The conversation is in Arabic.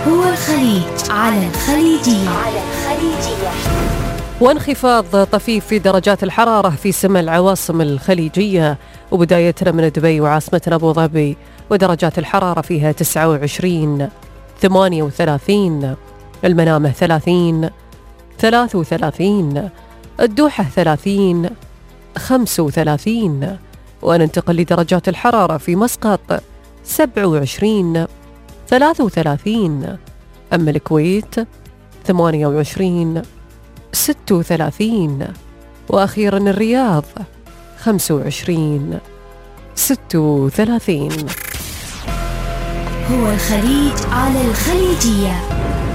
هو الخليج على الخليجية. وانخفاض طفيف في درجات الحرارة في سمع العواصم الخليجية، وبدايتنا من دبي وعاصمتنا أبو ظبي، ودرجات الحرارة فيها 29 38، المنامة 30 33، الدوحة 30 35، وننتقل لدرجات الحرارة في مسقط 27 33، أما الكويت 28 36، وأخيرا الرياض 25 36. هو الخليج على الخليجية.